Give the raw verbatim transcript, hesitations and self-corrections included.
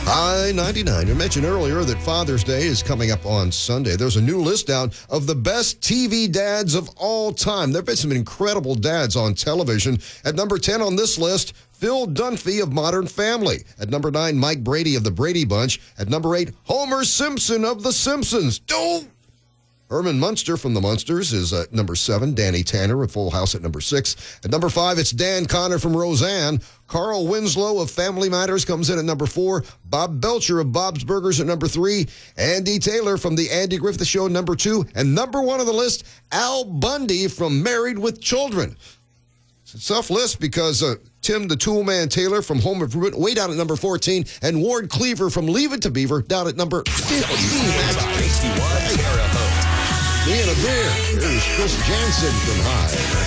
I ninety-nine. You mentioned earlier that Father's Day is coming up on Sunday. There's a new list out of the best T V dads of all time. There have been some incredible dads on television. At number ten on this list, Phil Dunphy of Modern Family. At number nine, Mike Brady of The Brady Bunch. At number eight, Homer Simpson of The Simpsons. Don't! Herman Munster from The Munsters is at number seven. Danny Tanner of Full House at number six. At number five, it's Dan Connor from Roseanne. Carl Winslow of Family Matters comes in at number four. Bob Belcher of Bob's Burgers at number three. Andy Taylor from The Andy Griffith Show, number two. And number one on the list, Al Bundy from Married with Children. It's a tough list because uh, Tim the Toolman Taylor from Home Improvement way down at number fourteen, and Ward Cleaver from Leave It to Beaver down at number fifteen. Me and a beer. Here's Chris Jansen from High.